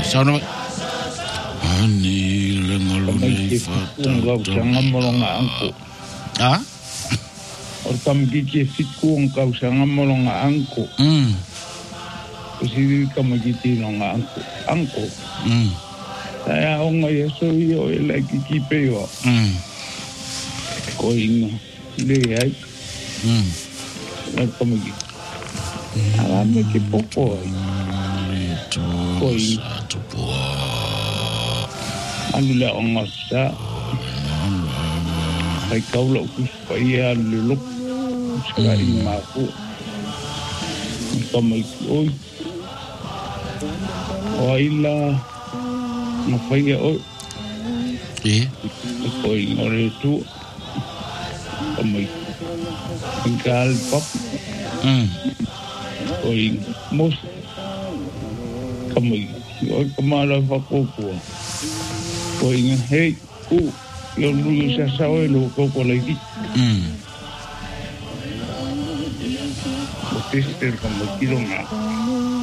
Sauna ani lengalu nei fata. Sanga molonga angko. Ah? O kamiki fiku ngau sanga molonga angko. Usiri kamiki nonga angko. Saya onga yeso yo ele kikipe yo. Ko inga le ai. Na kamiki. Alame ki popo. Koi anu le onga sa. Ai kaulo kuspaya lulu. Sekali maku. Kamiki oi. Oila ngafai oi. Koi ngore tu. Kamiki. Ingkal pop. Oi mos kamai oi kamala fakoko oi hei yo lu sa sawe lo koko lagi o tester kamai kilonga